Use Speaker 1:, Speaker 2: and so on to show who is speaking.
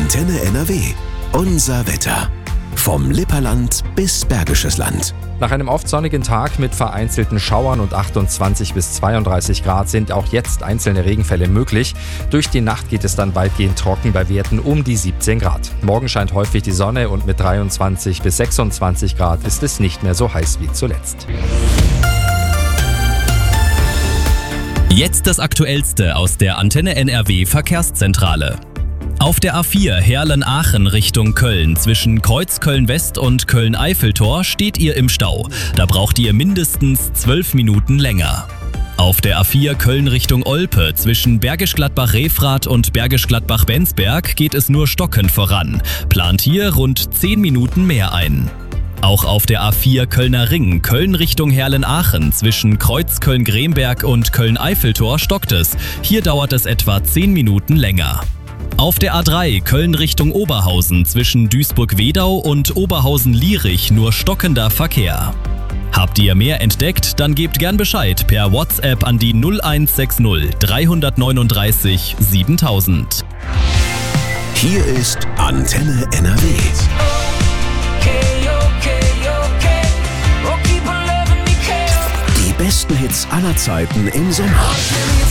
Speaker 1: Antenne NRW. Unser Wetter. Vom Lipperland bis Bergisches Land.
Speaker 2: Nach einem oft sonnigen Tag mit vereinzelten Schauern und 28 bis 32 Grad sind auch jetzt einzelne Regenfälle möglich. Durch die Nacht geht es dann weitgehend trocken bei Werten um die 17 Grad. Morgen scheint häufig die Sonne und mit 23 bis 26 Grad ist es nicht mehr so heiß wie zuletzt.
Speaker 3: Jetzt das Aktuellste aus der Antenne NRW Verkehrszentrale. Auf der A4 Heerlen-Aachen Richtung Köln zwischen Kreuzköln-West und Köln-Eiffeltor steht ihr im Stau. Da braucht ihr mindestens 12 Minuten länger. Auf der A4 Köln Richtung Olpe zwischen Bergisch Gladbach-Refrath und Bergisch Gladbach-Bensberg geht es nur stockend voran. Plant hier rund 10 Minuten mehr ein. Auch auf der A4 Kölner Ring, Köln Richtung Heerlen-Aachen zwischen Kreuzköln-Gremberg und Köln-Eiffeltor stockt es. Hier dauert es etwa 10 Minuten länger. Auf der A3 Köln Richtung Oberhausen zwischen Duisburg-Wedau und Oberhausen-Lierich nur stockender Verkehr. Habt ihr mehr entdeckt, dann gebt gern Bescheid per WhatsApp an die 0160 339 7000.
Speaker 1: Hier ist Antenne NRW. Die besten Hits aller Zeiten im Sommer.